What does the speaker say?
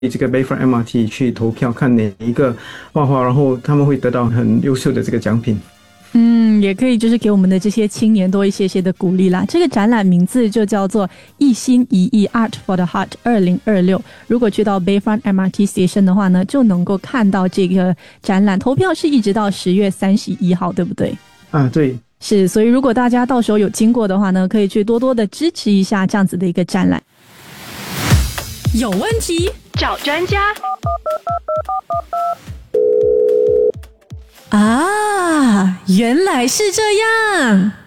这个 Bayfront MRT 去投票，看哪一个画画，然后他们会得到很优秀的这个奖品。 也可以就是给我们的这些青年多一些的鼓励啦。这个展览名字就叫做一心一意 Art for the Heart 2026。如果去到 Bayfront MRT Station 的话呢，就能够看到这个展览。投票是一直到10月31号，对不对？ 对。 是，所以如果大家到时候有经过的话呢，可以去多多的支持一下这样子的一个展览。 有问题找专家。原来是这样。